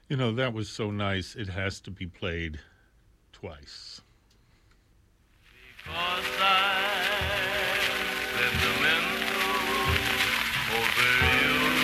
You know, that was so nice. It has to be played twice. Because I'm sentimental.